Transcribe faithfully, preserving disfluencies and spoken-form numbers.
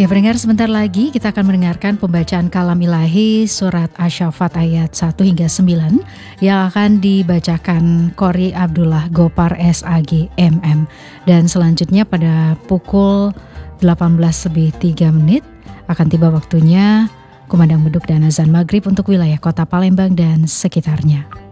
Ya pendengar, sebentar lagi kita akan mendengarkan pembacaan kalam ilahi surat Asy-Syaffat ayat satu hingga sembilan yang akan dibacakan Qori Abdullah Gopar S A G M M. Dan selanjutnya pada pukul delapan belas lebih tiga menit akan tiba waktunya kumandang beduk dan azan maghrib untuk wilayah kota Palembang dan sekitarnya.